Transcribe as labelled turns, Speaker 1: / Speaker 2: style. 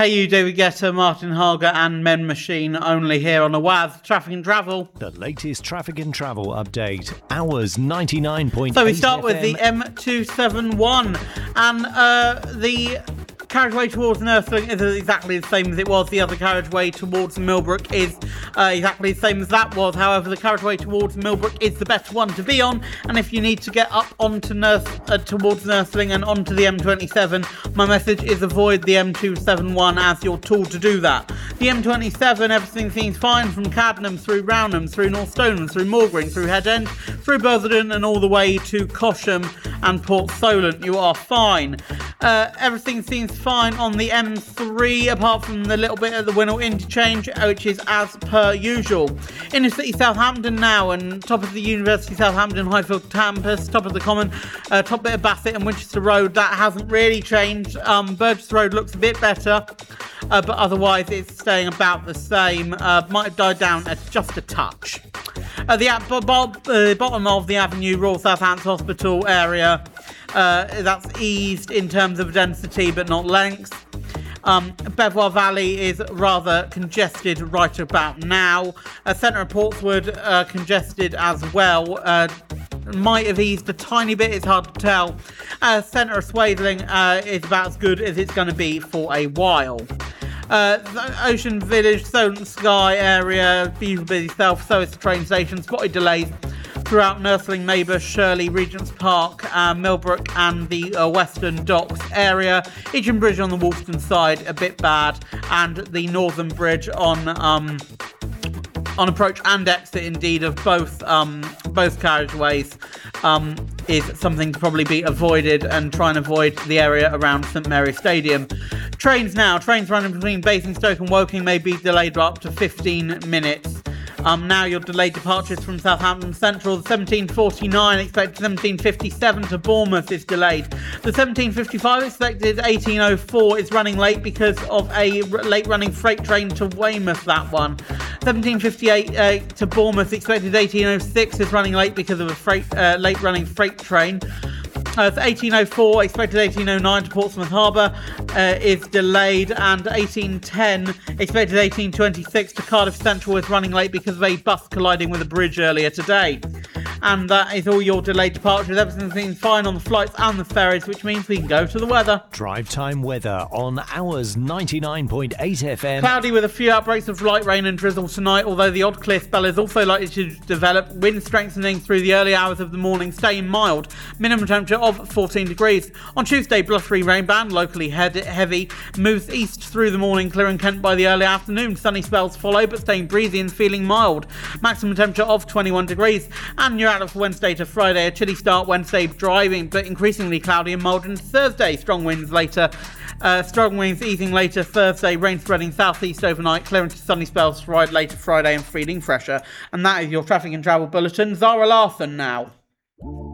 Speaker 1: Hey you, David Guetta, Martin Harger and Men Machine, only here on the WAZ Traffic and Travel.
Speaker 2: The latest traffic and travel update, hours 99.8
Speaker 1: So we start
Speaker 2: FM.
Speaker 1: with the M271 and the carriageway towards Nursling is exactly the same as it was. The other carriageway towards Millbrook is exactly the same as that was. However, the carriageway towards Millbrook is the better one to be on, and if you need to get up onto towards Nursling and onto the M27, my message is avoid the M271 as your tool to do that. The M27, everything seems fine from Cadnam through Rownham, through North Stoneham, through Moorgreen, through Head End, through Botherden and all the way to Cosham and Port Solent. You are fine. Everything seems fine on the M3 apart from the little bit of the Winnell interchange, which is as per usual. Inner City Southampton now, and top of the University Southampton Highfield campus, top of the Common, top bit of Bassett and Winchester Road, that hasn't really changed. Burgess Road looks a bit better, but otherwise it's staying about the same. Might have died down just a touch. The bottom of the Avenue, Royal Southampton Hospital area, that's eased in terms of density but not length. Belvoir Valley is rather congested right about now. Centre of Portswood congested as well. Might have eased a tiny bit, it's hard to tell. Centre of Swathling is about as good as it's going to be for a while. Ocean Village, Solent Sky area, beautiful busy south, so is the train station. Spotted delays throughout Nursling, Maybush, Shirley, Regent's Park, Millbrook and the Western Docks area. Itchen Bridge on the Wolston side, a bit bad, and the Northern Bridge on approach and exit indeed of both carriageways is something to probably be avoided, and try and avoid the area around St Mary's Stadium. Trains running between Basingstoke and Woking may be delayed by up to 15 minutes. Now your delayed departures from Southampton Central. The 17:49 expected 17:57 to Bournemouth is delayed. The 17:55 expected 18:04 is running late because of a late running freight train to Weymouth, that one. 17:58 to Bournemouth expected 18:06 is running late because of a late running freight train. 18:04 expected 18:09 to Portsmouth Harbour is delayed, and 18:10 expected 18:26 to Cardiff Central is running late because of a bus colliding with a bridge earlier today. And that is all your delayed departures. Everything seems fine on the flights and the ferries, which means we can go to the weather.
Speaker 2: Drive time weather on hours 99.8 FM.
Speaker 1: Cloudy with a few outbreaks of light rain and drizzle tonight, although the odd clear spell is also likely to develop. Wind strengthening through the early hours of the morning, staying mild. Minimum temperature of 14 degrees. On Tuesday, blustery rain band, locally heavy, moves east through the morning, clearing Kent by the early afternoon. Sunny spells follow, but staying breezy and feeling mild. Maximum temperature of 21 degrees. And you're out of Wednesday to Friday. A chilly start Wednesday, driving, but increasingly cloudy and mild. And Thursday, strong winds easing later Thursday, rain spreading southeast overnight, clearing to sunny spells later Friday and feeling fresher. And that is your traffic and travel bulletin. Zara Larson now.